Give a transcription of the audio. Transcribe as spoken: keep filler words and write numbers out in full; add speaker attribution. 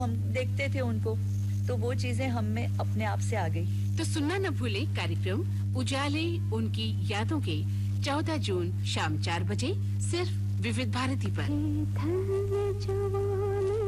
Speaker 1: हम देखते थे उनको, तो वो चीजें हम में अपने आप से आ गई।
Speaker 2: तो सुनना न भूले कार्यक्रम उजाले उनकी यादों के चौदह जून शाम चार बजे सिर्फ विविध भारती पर।